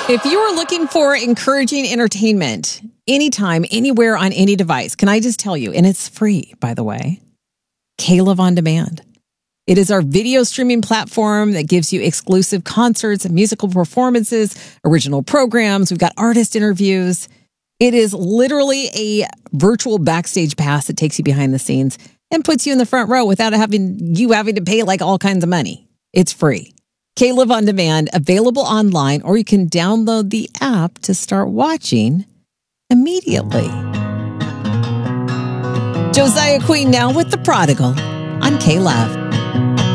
If you are looking for encouraging entertainment anytime, anywhere, on any device, can I just tell you, and it's free, by the way, K-Love On Demand. It is our video streaming platform that gives you exclusive concerts, musical performances, original programs. We've got artist interviews. It is literally a virtual backstage pass that takes you behind the scenes and puts you in the front row without having to pay like all kinds of money. It's free. K-Love On Demand, available online, or you can download the app to start watching immediately. Josiah Queen now with The Prodigal on K-Love.